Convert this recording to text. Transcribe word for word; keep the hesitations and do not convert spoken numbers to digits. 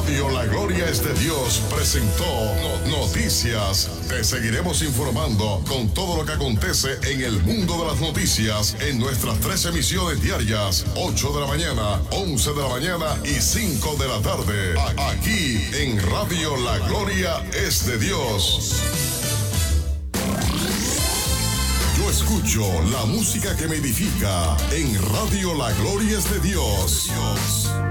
Radio La Gloria es de Dios presentó Noticias. Te seguiremos informando con todo lo que acontece en el mundo de las noticias en nuestras tres emisiones diarias, ocho de la mañana, once de la mañana y cinco de la tarde. Aquí en Radio La Gloria es de Dios. Yo escucho la música que me edifica en Radio La Gloria es de Dios.